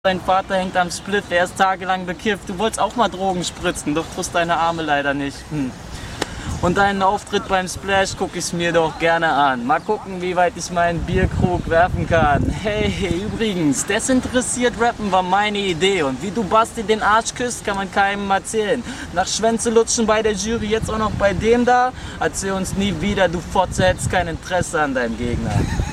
Dein Vater hängt am Split, der ist tagelang bekifft. Du wolltest auch mal Drogen spritzen, doch triffst deine Arme leider nicht. Und deinen Auftritt beim Splash guck ich's mir doch gerne an. Mal gucken, wie weit ich meinen Bierkrug werfen kann. Hey, übrigens, desinteressiert rappen war meine Idee. Und wie du Basti den Arsch küsst, kann man keinem erzählen. Nach Schwänze lutschen bei der Jury, jetzt auch noch bei dem da. Erzähl uns nie wieder, du Fotze, hättest kein Interesse an deinem Gegner.